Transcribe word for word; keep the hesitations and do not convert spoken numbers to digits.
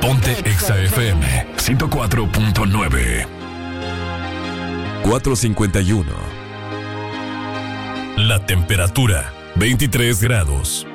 Ponte Exa F M ciento cuatro punto nueve. cuatro cincuenta y uno. La temperatura, veintitrés grados.